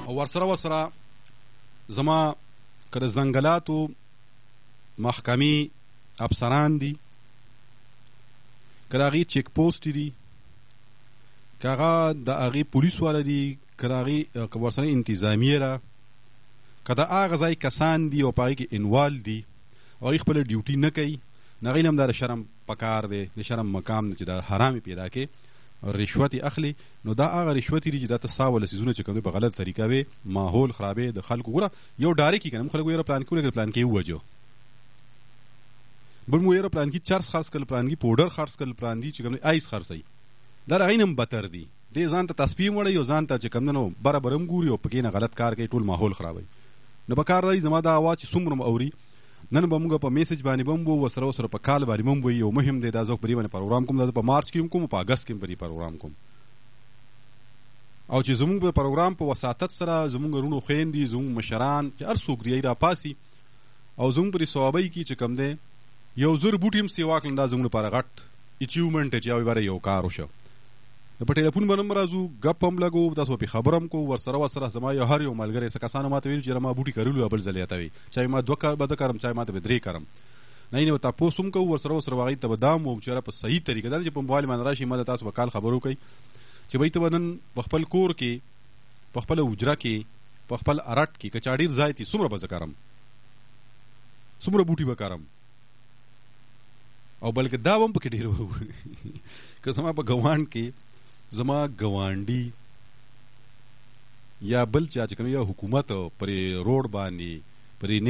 او ورسره زما که د ځنګلاتو محکمې افسران دي، که د هغې چیک پوسټ دي، که هغه د هغې پولیس والا دي، که د هغې که ورسره انتظامیه ده، که د هغه ځای کسان دي او په هغې کې انوال دي او هغې خپله ډیوټي نه کوي، نو هغې نه هم دا د شرم پکار دی، د شرم مقام دی چې دا حرام پیدا کې رشوت اخلي. نو دا هغه رشوت دي چې دا ته سا ولا څیزونه چې کوم دی په غلط طریقه وې ماحول خرابې د خلکو. ګوره یو ډارې کېږي که نه، خلک یاره پلان کې ولګېد، پلان کې ووجو، بل مو یاره پلان کې چرس خرڅ کړل، پلان کې پوډر خرڅ کړل، پلان کې چې کوم دی آیس خرڅوي. دا د هغې نه هم بدتر دي. دې ځان ته تصفیم وړی او ځان ته چې کوم دی نو بره برم ګوري او پکې نه غلط کار کوي، ټول ماحول خرابوي. نو په کار راځي زما دا اواز چې څومره م اوري، نن به موږ په میسج باندې به هم وو، ورسره په کال باندې به هم وایي، او مهم دی دا زه په دې باندې پروګرام کوم، دا زه په مارچ کې هم کوم، په اګست کې هم په دې پروګرام کوم. او چې زمونږ په پروګرام په وساطت سره زمونږ رونو خویندې، زمونږ مشران چې هر څوک دی راپاسي او زمونږ په دې صوابۍ کې چې کوم دی یو زر بوټي هم سیوا کړل، دا زمونږ لپاره غټ اچیومنټ دی چې یو یو کار وشه. په ټلیفون باندې هم راځو، ګپ هم لګو، تاسو پې خبره هم کوو. ورسره زما یو هر یو ملګری څه کسانو ما ته ویل چې ما بوټي کرلو بل ځل یاتوي، چای ما 2 به کرم، چای ما ته به 3 کرم، نه تاسو هم کوو. ورسره هغې ته به دا هم وم چې په صحیح طریقه دا چې په موبایل باندې راشي ما ته تاسو به کال خبر وکړئ چې بهی ته به نن په خپل کور کې، په خپله حجره کې، په خپل ارټ کې که چا ډېر ځای تي څومره به زه کرم، څومره بوټي به کرم. او بلکې دا به هم پکې ډېر وو که زما په ګوانډ کې زما ګوانډي یا بل چا چې کوم یا حکومت پرې روډ باندې پرې